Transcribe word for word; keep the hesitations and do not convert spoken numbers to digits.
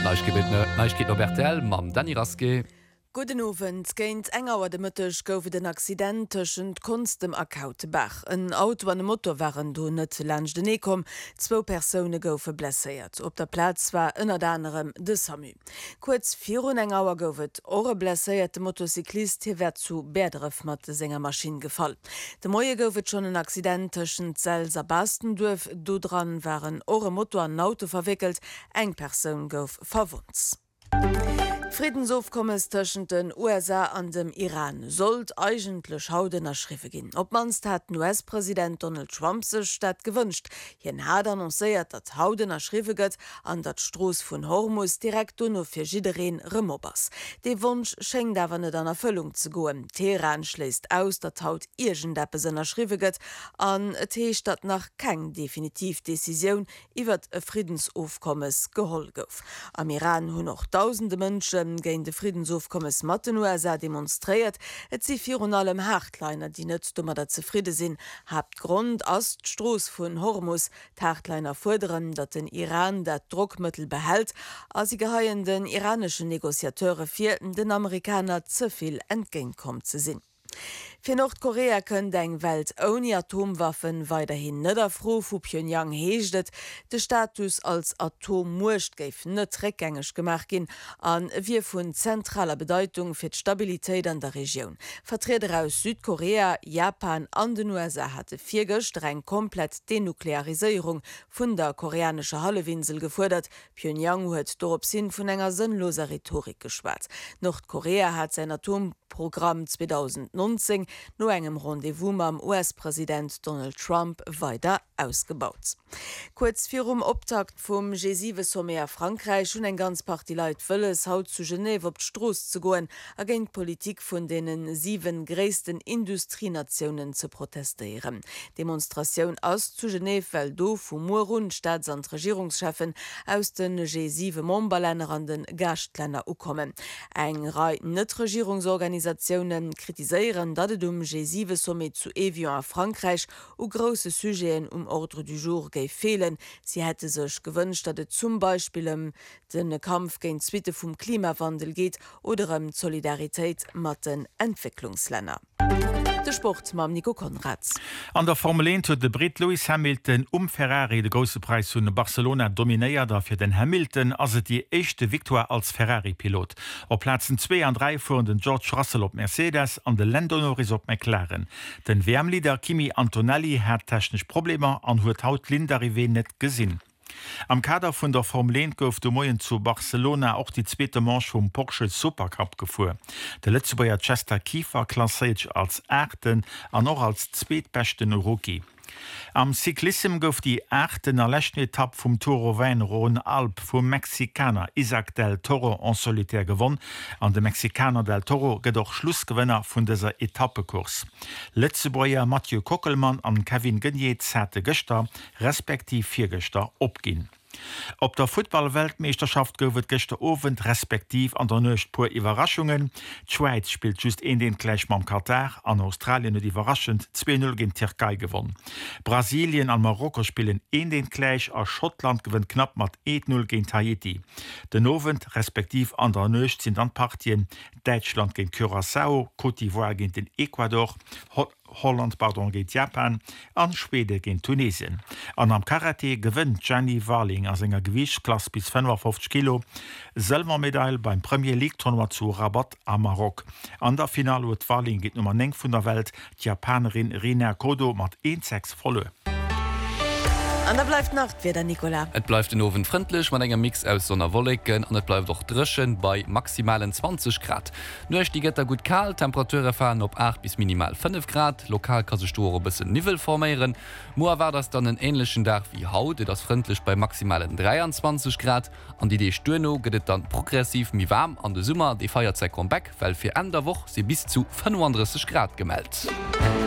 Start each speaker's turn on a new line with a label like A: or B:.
A: Neich geht Robertel mam Danny Raske.
B: Guten Abend. Géint enger de Mëttech goufe den Accident tëschent Kunst dem Akautebach. Ein Auto an de Motor waren du net lansch den Ekom, zwo Persone goufe blesséiert. Op der Platz war ënner anderem de Samu. Kurz vier un eng Auer goufet ore blesséiert de Motorcyklist hiwer zu Bärderef mat de Sängermaschine gefall. De Moie goufet schon en Accident tëschent Selser Bastendurf, do dran waren ore Motor an Auto verwickelt, eng Person gouf verwunds. Friedensaufkommes tschen den U S A an dem Iran sollt eigentlich hauden erschriffe gin. Op manst hat U S-Präsident Donald Trump sech statt gewünscht. Hien hat annoncéiert, dat hauden erschriffe gëtt an dat Stroos vun Hormus direkt no fir Jidereen Remobers. De Wunsch schenkt awer net an Erfüllung zu goen. Teheran schläst aus, dat haut Irgendeppesen erschriffe gëtt an et heescht dat nach keng Definitivdecision iwwer e Friedensaufkommes geholl gouf. Am Iran hunn noch tausende Mënsche géint de Friedensaufkommes mat den U S A demonstréiert, et si vir un allem Hartleiner, die net dummer dat zefriede sinn, habt Grund ass d'Stroos vun Hormus d'Hartleiner forderen, dat den Iran dat Druckmëttel behält, as sie geheien den iranischen Negoziateure vierten den Amerikaner zuviel entgegenkom ze sinn. Für Nordkorea können eng Welt ohne Atomwaffen weiterhin net afro vu Pyongyang heeschtet, de Status als Atommurcht geif net rückgängig gemacht gin an wie vun zentraler Bedeutung fir d'Stabilitéit an der Region. Vertreter aus Südkorea, Japan an den U S A hatte virger streng komplett Denuklearisierung vun der koreanische Hallewinsel gefordert. Pyongyang huet dorop sinn vun enger sinnloser Rhetorik geschwat. Nordkorea hat sein Atomprogramm zweitausendneunzehn no engem Rendezvous am U S-Präsident Donald Trump weiter ausgebaut. Kurz vir um Optakt vum G sieben Sommet a Frankreich hun eng ganz Party Leiit wëlles haut zu Genève op d'Stroos zu goen, agent Politik vun denen sieben gréessten Industrienationen zu protestieren. Demonstrationun aus zu Genève well do vum Murun Staats- und Regierungschefen aus den G sieben Mombalänner an den Gastlänner ukommen. Eng Rei Net-Regierungsorganisationen kritiseieren dat um G sieben Sommet zu Evian a Frankreich u grosse Sujeten um Ordre du jour geif fehlen. Sie hätte sech gewünscht, dat et zum Beispiel um den Kampf gegen Zwiete vum Klimawandel geht oder um Solidarität mat den Entwicklungsländer. De Sport mam Nico Konrads.
C: An der Formel eins huet de Brit Lewis Hamilton um Ferrari de grosse Preis vun Barcelona dominéiert da fir den Hamilton as et die echte Victoire als Ferrari-Pilot. Op Plätzen zwei an drei fuhren den George Russell op Mercedes an de Lando Norris op McLaren. Den W M-Leader Kimi Antonelli hat technisch Probleme an huet haut Lindarivé net gesinn. Am Kader vun der Formel eins gouf de Moien zu Barcelona auch die zweite Manche vum Porsche Supercup gefuhr. Der letzte Bayer Chester Kiefer klasseiert als Äten an noch als zweetbechten Rookie. Am Cyklism gouf die achten erlächten Etapp vum Toro Weinrhône Alp vum Mexikaner Isaac del Toro en solitär gewonnen, an de Mexikaner del Toro gedoch Schlussgewinner vun dieser Etappekurs. Letzebäier Mathieu Kockelmann an Kevin Geniet hatte Göster respektiv vier Göster opgin. Op der Football-Weltmeisterschaft goufet gestern Abend respektiv an der Nøcht pur Überraschungen. Die Schweiz spielt just in den gleich mam Katar, an Australien und überraschend zwei null gegen Türkei gewonnen. Brasilien an Marokko spielen in den gleich, a Schottland gewinnt knapp mat eins null gegen Tahiti. Den Abend respektiv an der Nøcht sind dann Partien Deutschland gegen Curaçao, Côte d'Ivoire gegen den Ecuador, Holland pardon geht Japan an Schwede gegen Tunesien. An am Karate gewinnt Jenny Warling als enger Gewichtklasse bis fünfundfünfzig Kilo. Silbermedaille beim Premier League Tournoi zu Rabat am Marok. An der Finale wird Warling geht Nummer neun von der Welt. Die Japanerin Rina Kodo macht eins sechs voll.
B: An der bleibt Nacht wieder Nicola.
A: Et bleibt den Ofen freundlich, man enger Mix aus Sonnerwolken und es bleibt auch drschen bei maximalen zwanzig Grad. Nur die Getter gut kalt, Temperaturen fahren op acht bis minimal fünf Grad, lokal kann sich ein bisschen Nivel formieren. Moa war das dann einen ähnlichen Tag wie heute, das freundlich bei maximalen dreiundzwanzig Grad. An die Idee Sturno geht es dann progressiv wie warm an der Sommer, die Feierzeit kommt back, weil für Ende der Woche sie bis zu fünfunddreißig Grad gemeldet.